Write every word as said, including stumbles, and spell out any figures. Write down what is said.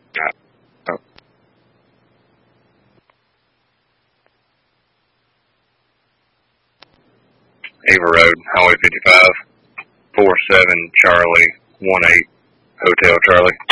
Oh. Ava Road, Highway fifty-five, four seven Charlie, one eight Hotel Charlie.